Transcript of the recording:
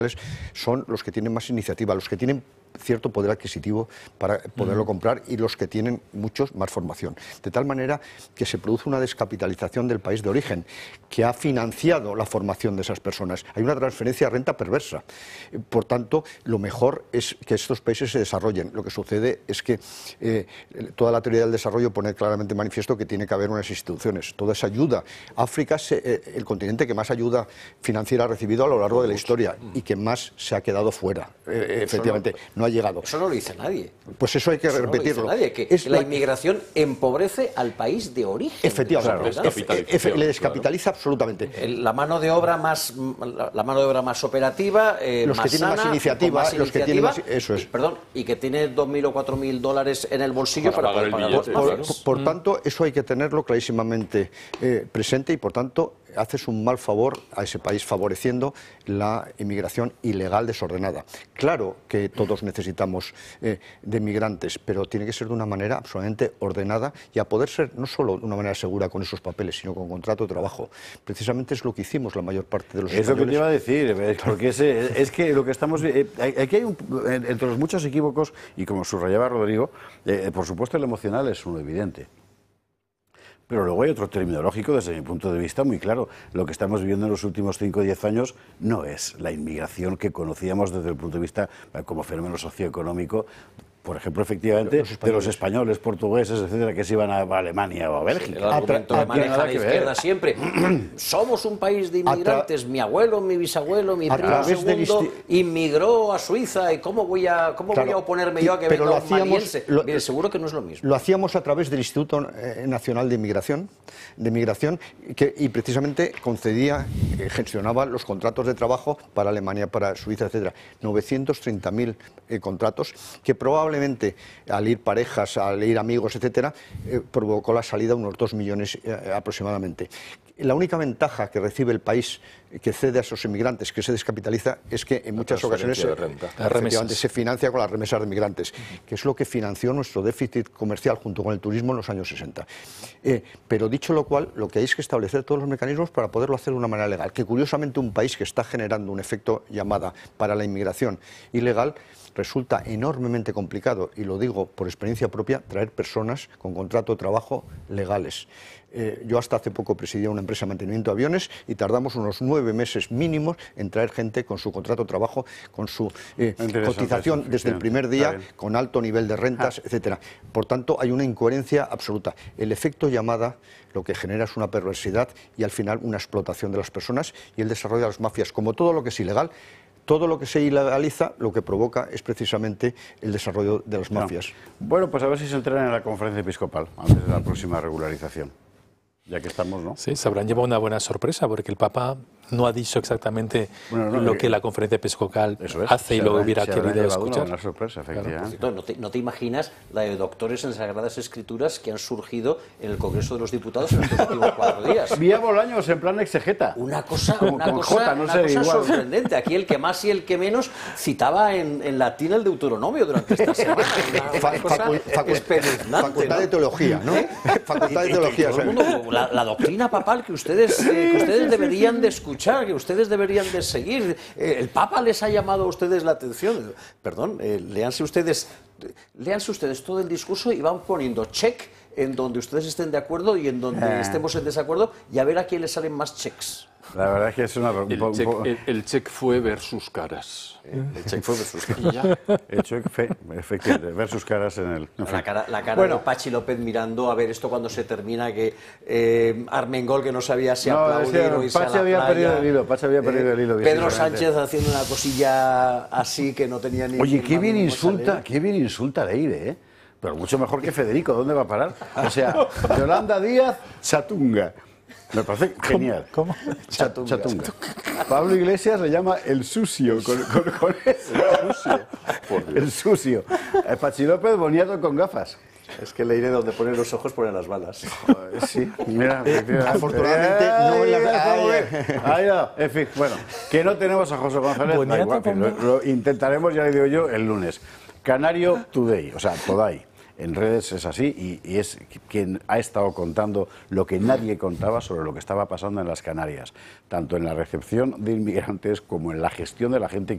son los que tienen más iniciativa, los que tienen cierto poder adquisitivo para poderlo comprar y los que tienen muchos más formación. De tal manera que se produce una descapitalización del país de origen que ha financiado la formación de esas personas. Hay una transferencia de renta perversa. Por tanto, lo mejor es que estos países se desarrollen. Lo que sucede es que toda la teoría del desarrollo pone claramente manifiesto que tiene que haber unas instituciones. Toda esa ayuda. África es el continente que más ayuda financiera ha recibido a lo largo de la historia y que más se ha quedado fuera. Efectivamente, no ha llegado. Eso no lo dice nadie. Pues eso hay que repetirlo. No lo dice nadie, que la inmigración empobrece al país de origen. Efectivamente, le descapitaliza absolutamente. La mano de obra más operativa, los más que tienen sana, más iniciativa, los que tienen más, eso es. Perdón, y que tiene 2.000 o 4.000 dólares en el bolsillo para poder pagar los papeles. Por tanto, eso hay que tenerlo clarísimamente presente y, por tanto, haces un mal favor a ese país favoreciendo la inmigración ilegal desordenada. Claro que todos necesitamos de migrantes, pero tiene que ser de una manera absolutamente ordenada y a poder ser no solo de una manera segura con esos papeles, sino con contrato de trabajo. Precisamente es lo que hicimos la mayor parte de los españoles. Es lo que te iba a decir, porque es que lo que estamos... Aquí hay entre los muchos equívocos, y como subrayaba Rodrigo, por supuesto el emocional es uno evidente. Pero luego hay otro terminológico, desde mi punto de vista, muy claro. Lo que estamos viviendo en los últimos 5 o 10 años no es la inmigración que conocíamos desde el punto de vista como fenómeno socioeconómico, por ejemplo, efectivamente, de los españoles, portugueses, etcétera, que se iban a Alemania o a Bélgica. El argumento que maneja la izquierda siempre. Somos un país de inmigrantes. Mi abuelo, mi bisabuelo, mi primo segundo inmigró a Suiza. ¿Y cómo voy a oponerme yo a que venga un maliense? Seguro que no es lo mismo. Lo hacíamos a través del Instituto Nacional de Migración, y precisamente concedía, gestionaba los contratos de trabajo para Alemania, para Suiza, etcétera. 930.000 contratos que probablemente al ir parejas, al ir amigos, etcétera, provocó la salida de unos 2 millones aproximadamente. La única ventaja que recibe el país que cede a esos inmigrantes, que se descapitaliza, es que en muchas ocasiones se financia con las remesas de migrantes, que es lo que financió nuestro déficit comercial junto con el turismo en los años 60. Pero dicho lo cual, lo que hay es que establecer todos los mecanismos para poderlo hacer de una manera legal, que curiosamente un país que está generando un efecto llamada para la inmigración ilegal resulta enormemente complicado, y lo digo por experiencia propia, traer personas con contrato de trabajo legales. Yo hasta hace poco presidía una empresa de mantenimiento de aviones y tardamos unos 9 meses mínimos en traer gente con su contrato de trabajo, con su cotización desde el primer día, con alto nivel de rentas, etcétera. Por tanto, hay una incoherencia absoluta. El efecto llamada lo que genera es una perversidad y al final una explotación de las personas y el desarrollo de las mafias. Como todo lo que es ilegal, todo lo que se ilegaliza lo que provoca es precisamente el desarrollo de las mafias. Bueno, pues a ver si se enteran en la conferencia episcopal antes de la próxima regularización. Ya que estamos, ¿no? Sí, se habrán llevado una buena sorpresa porque el Papa no ha dicho exactamente lo que la conferencia episcopal hace y lo hubiera querido escuchar. Una sorpresa, efectivamente. Claro. No te imaginas la de doctores en Sagradas Escrituras que han surgido en el Congreso de los Diputados en estos últimos 4 días. Vía Bolaños en plan exegeta. Una cosa sorprendente. Aquí el que más y el que menos citaba en latín el Deuteronomio durante esta semana. Facultad de Teología, ¿no? Facultad de Teología. La doctrina papal que ustedes deberían de escuchar, que ustedes deberían de seguir. El Papa les ha llamado a ustedes la atención. Perdón, léanse ustedes todo el discurso y van poniendo check en donde ustedes estén de acuerdo y en donde estemos en desacuerdo, y a ver a quién le salen más checks. La verdad es que es una... El check fue versus caras. El check fue versus caras. El check fue, efectivamente, versus caras en el... En fin. La cara de Pachi López mirando a ver esto cuando se termina, que Armengol, que no sabía si aplaudir o irse a la playa. Pachi había perdido el hilo. Pedro Sánchez haciendo una cosilla así que no tenía ni... Oye, qué bien insulta Leire, ¿eh? Pero mucho mejor que Federico, ¿dónde va a parar? O sea, Yolanda Díaz, Chatunga. Me parece genial. ¿Cómo? Chatunga. Pablo Iglesias le llama el sucio. Con eso. El sucio. Pachi López Boniato con gafas. Es que Leire donde pone los ojos pone las balas. Sí, mira. Afortunadamente no en la... En fin, bueno, que no tenemos a José González. Lo intentaremos, ya le digo yo, el lunes. Canario Today, o sea, Today. En redes es así y es quien ha estado contando lo que nadie contaba sobre lo que estaba pasando en las Canarias, tanto en la recepción de inmigrantes como en la gestión de la gente